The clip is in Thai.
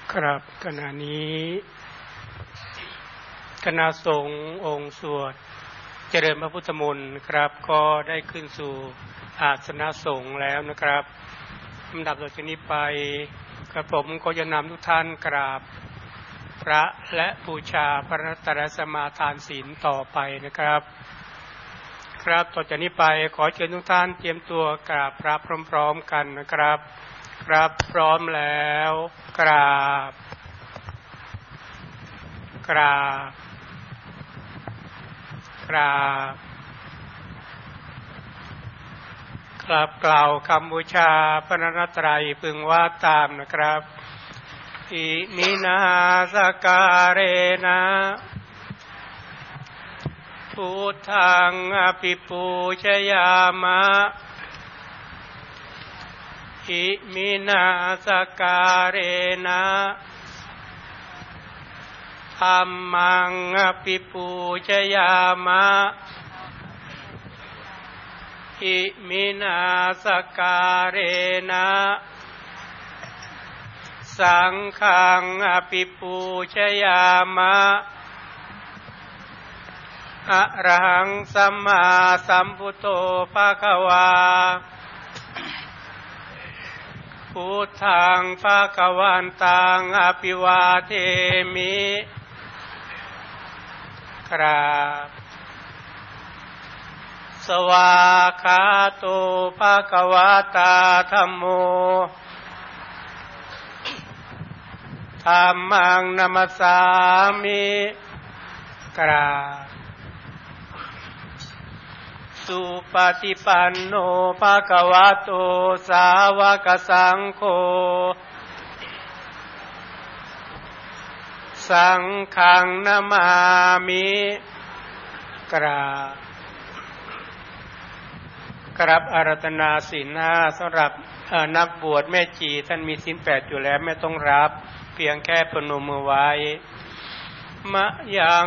ครับขณะนี้คณะสงฆ์องค์สวดเจริญพระพุทธมนต์ครับก็ได้ขึ้นสู่อาสนะสงฆ์แล้วนะครับลำดับต่อจากนี้ไปกระผมก็จะนำทุกท่านกราบพระและบูชาพระรัตนสมาทานศีลต่อไปนะครับครับต่อจากนี้ไปขอเชิญทุกท่านเตรียมตัวกราบพระพร้อมๆกันนะครับครับพร้อมแล้วกราบกราบกราบกราบกล่าวคำบูชาพระรัตนตรัยพึงว่าตามนะครับอิมินาสการเรนะพุทธังอภิปูชยามะอิมินาสการเรนะธัมมังอภิปูชยามะอิมินาสการเรนะสังฆังอภิปูชยามะอะระหังสัมมาสัมพุทโธภควาพุทธังภควันตังอภิวาเทมิครับสวากขาโตภควตาธัมโมธัมมังนัมสสามิกราบสุปฏิปันโนภควโตสาวกสังโฆสังฆังนะมามิกราบครับอาราธนาศีล5สำหรับนักบวชแม่ชีท่านมีศีล8อยู่แล้วไม่ต้องรับเพียงแค่พนมมือไว้มะยัง